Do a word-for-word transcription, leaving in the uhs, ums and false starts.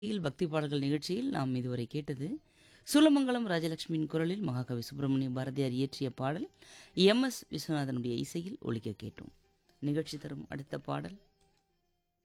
இல் பக்தி பாடல்கள் நிகழ்ச்சியில் நாம் இதுவரை கேட்டது சூலமங்கலம் ராஜலட்சுமியின் குரலில் மகாகவி சுப்பிரமணிய பாரதியார் இயற்றிய பாடல் எம் எஸ் விஸ்வநாதனுடைய இசையில் ஒலிக்க கேட்டோம். நிகழ்ச்சி தரும் அடுத்த பாடல்